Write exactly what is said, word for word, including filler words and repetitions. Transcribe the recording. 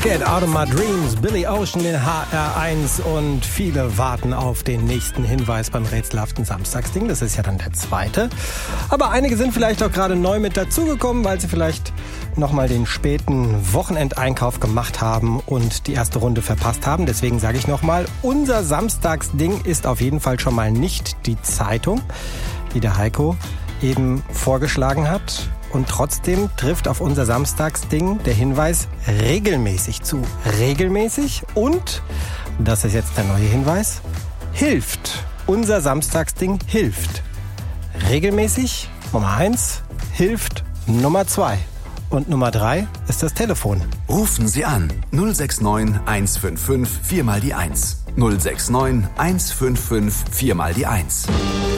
Get Out of My Dreams, Billy Ocean in H R eins und viele warten auf den nächsten Hinweis beim rätselhaften Samstagsding. Das ist ja dann der zweite. Aber einige sind vielleicht auch gerade neu mit dazugekommen, weil sie vielleicht nochmal den späten Wochenendeinkauf gemacht haben und die erste Runde verpasst haben. Deswegen sage ich nochmal, unser Samstagsding ist auf jeden Fall schon mal nicht die Zeitung, die der Heiko eben vorgeschlagen hat. Und trotzdem trifft auf unser Samstagsding der Hinweis regelmäßig zu. Regelmäßig und, das ist jetzt der neue Hinweis, hilft. Unser Samstagsding hilft. Regelmäßig, Nummer eins, hilft Nummer zwei. Und Nummer drei ist das Telefon. Rufen Sie an null sechs neun eins fünf fünf vier mal die eins. null sechs neun eins fünf fünf vier mal die eins.